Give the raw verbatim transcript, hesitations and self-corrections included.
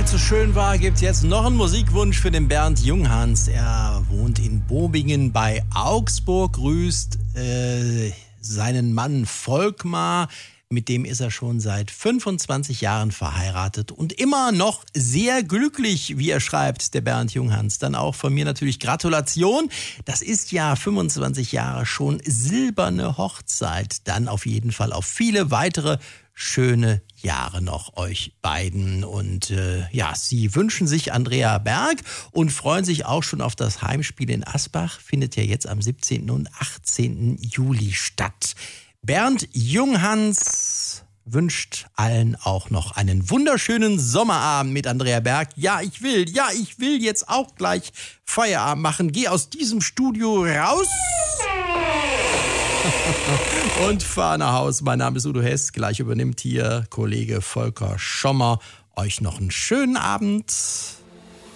gerade so schön war, gibt es jetzt noch einen Musikwunsch für den Bernd Junghans. Er wohnt in Bobingen bei Augsburg, grüßt äh, seinen Mann Volkmar. Mit dem ist er schon seit fünfundzwanzig Jahren verheiratet und immer noch sehr glücklich, wie er schreibt, der Bernd Junghans. Dann auch von mir natürlich Gratulation. Das ist ja fünfundzwanzig Jahre schon silberne Hochzeit. Dann auf jeden Fall auf viele weitere schöne Jahre noch euch beiden. Und äh, ja, sie wünschen sich Andrea Berg und freuen sich auch schon auf das Heimspiel in Asbach. Findet ja jetzt am siebzehnten und achtzehnten Juli statt. Bernd Junghans wünscht allen auch noch einen wunderschönen Sommerabend mit Andrea Berg. Ja, ich will, ja, ich will jetzt auch gleich Feierabend machen. Geh aus diesem Studio raus und fahr nach Hause. Mein Name ist Udo Hess. Gleich übernimmt hier Kollege Volker Schommer. Euch noch einen schönen Abend.